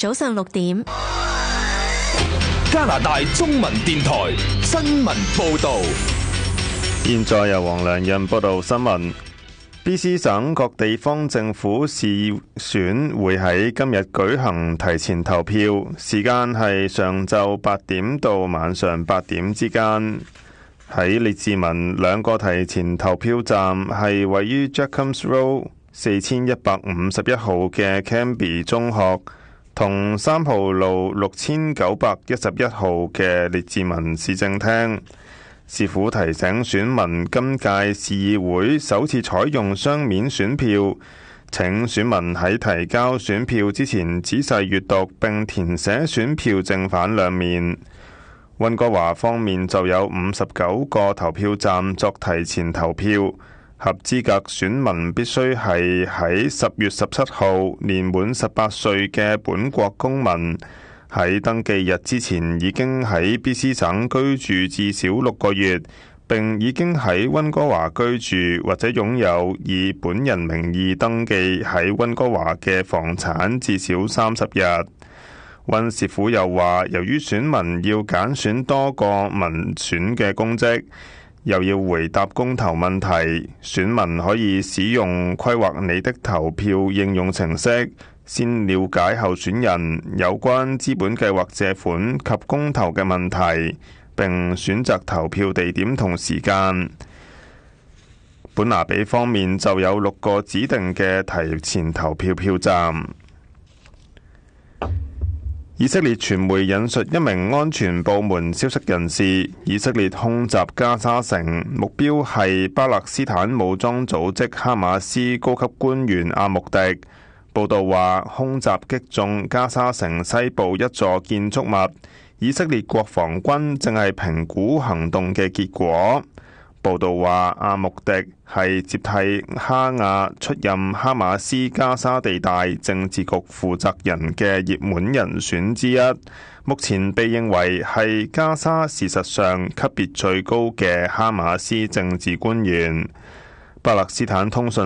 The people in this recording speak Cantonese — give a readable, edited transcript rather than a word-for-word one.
早上6點。 加拿大中文電台新聞報道。 現在由黃良印報道新聞。BC 省各地方政府市選會喺今日舉行提前投票，時間係上晝8點到晚上8點之間。喺列治文兩個提前投票站係位於 Jacobs Road 4151號嘅 Cambie 中學，同3號路6911號嘅列治文市政廳。市府提醒選民，今屆市議會首次採用雙面選票，請選民喺提交選票之前仔細閱讀並填寫選票正反兩面。溫哥華方面就有59個投票站作提前投票，合資格選民必須係喺10月17號年滿18歲嘅本國公民，喺登記日之前已經喺 BC 省居住至少6個月，並已經喺溫哥華居住或者擁有以本人名義登記喺溫哥華嘅房產至少30日。溫市府又話，由於選民要揀選多個民選嘅公職，又要回答公投問題，選民可以使用規劃你的投票應用程式，先了解候選人有關資本計劃借款及公投嘅問題，並選擇投票地點同時間。本拿比方面就有6個指定嘅提前投票票站。以色列傳媒引述一名安全部門消息人士，以色列空襲加沙城，目標係巴勒斯坦武裝組織哈馬斯高級官員阿穆迪。報道話，空襲擊中加沙城西部一座建築物，以色列國防軍正係評估行動嘅結果。報道話，阿穆迪係接替哈亞出任哈馬斯加沙地帶政治局負責人嘅熱門人選之一，目前被認為係加沙事實上級別最高嘅哈馬斯政治官員。巴勒斯坦通訊